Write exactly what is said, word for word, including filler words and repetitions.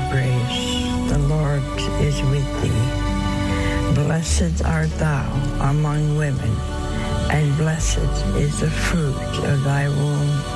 grace, the Lord is with thee. Blessed art thou among women, and blessed is the fruit of thy womb,